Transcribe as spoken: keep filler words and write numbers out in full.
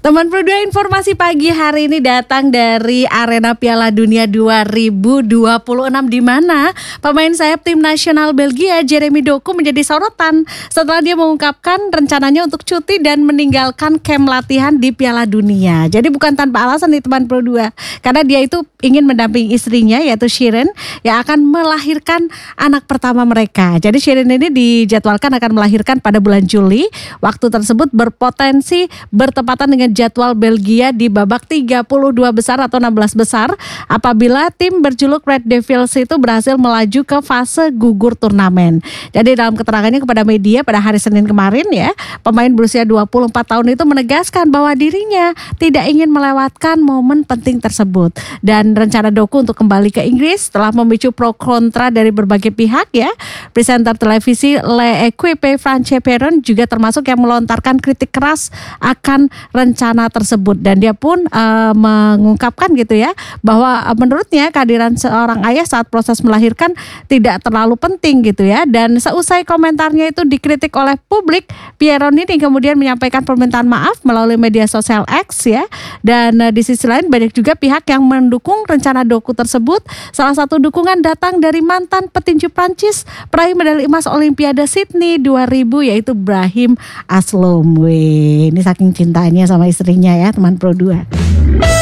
Teman Pro dua, informasi pagi hari ini datang dari arena Piala Dunia dua ribu dua puluh enam di mana pemain sayap tim nasional Belgia Jeremy Doku menjadi sorotan setelah dia mengungkapkan rencananya untuk cuti dan meninggalkan camp latihan di Piala Dunia. Jadi bukan tanpa alasan nih teman Pro dua, karena dia itu ingin mendampingi istrinya yaitu Shirin yang akan melahirkan anak pertama mereka. Jadi Shirin ini dijadwalkan akan melahirkan pada bulan Juli. Waktu tersebut berpotensi bertepatan dengan jadwal Belgia di babak tiga puluh dua besar atau enam belas besar apabila tim berjuluk Red Devils itu berhasil melaju ke fase gugur turnamen. Jadi dalam keterangannya kepada media pada hari Senin kemarin ya, pemain berusia dua puluh empat tahun itu menegaskan bahwa dirinya tidak ingin melewatkan momen penting tersebut. Dan rencana Doku untuk kembali ke Inggris telah memicu pro kontra dari berbagai pihak ya. Presenter televisi Le Equipe France Perron juga termasuk yang melontarkan kritik keras akan rencana tersebut, dan dia pun uh, mengungkapkan gitu ya bahwa uh, menurutnya kehadiran seorang ayah saat proses melahirkan tidak terlalu penting gitu ya. Dan seusai komentarnya itu dikritik oleh publik, Perron ini kemudian menyampaikan permintaan maaf melalui media sosial X ya. Dan uh, di sisi lain banyak juga pihak yang mendukung rencana Doku tersebut. Salah satu dukungan datang dari mantan petinju Prancis peraih medali emas Olimpiade Sydney dua ribu yaitu Brahim Asloum. Wih, ini saking cintanya sama istrinya ya teman Pro dua.